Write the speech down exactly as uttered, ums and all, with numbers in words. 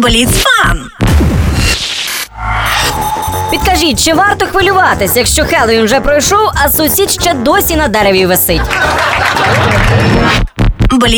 Бліцфан! Підкажіть, чи варто хвилюватись, якщо Хеллоуін вже пройшов, а сусід ще досі на дереві висить?